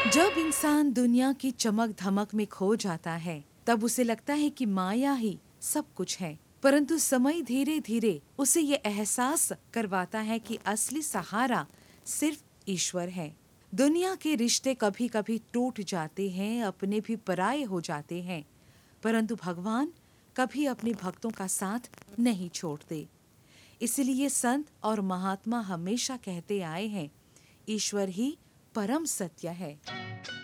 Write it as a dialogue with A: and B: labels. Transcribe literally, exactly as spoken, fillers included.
A: जब इंसान दुनिया की चमक धमक में खो जाता है, तब उसे लगता है कि माया ही सब कुछ है। परंतु समय धीरे धीरे उसे ये एहसास करवाता है कि असली सहारा सिर्फ ईश्वर है। दुनिया के रिश्ते कभी कभी टूट जाते हैं, अपने भी पराये हो जाते हैं, परंतु भगवान कभी अपने भक्तों का साथ नहीं छोड़ते। इसलिए संत और महात्मा हमेशा कहते आए हैं, ईश्वर ही परम सत्य है।